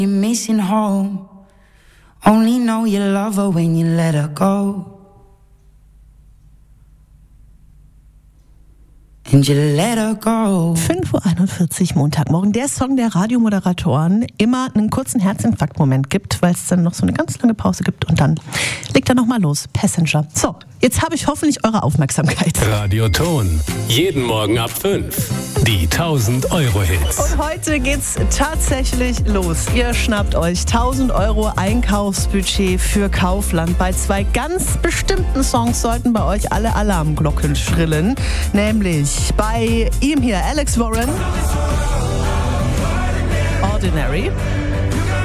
You're missing home. Only know you love her when you let her go. And you let her go. 5:41 Uhr Montagmorgen. Der Song der Radiomoderatoren immer einen kurzen Herzinfarktmoment gibt, weil es dann noch so eine ganz lange Pause gibt und dann legt er nochmal los. Passenger. So, jetzt habe ich hoffentlich eure Aufmerksamkeit. Radioton. Jeden Morgen ab 5. Die 1000-Euro-Hits. Und heute geht's tatsächlich los. Ihr schnappt euch 1000 Euro Einkaufsbudget für Kaufland. Bei zwei ganz bestimmten Songs sollten bei euch alle Alarmglocken schrillen. Nämlich bei ihm hier, Alex Warren, Ordinary.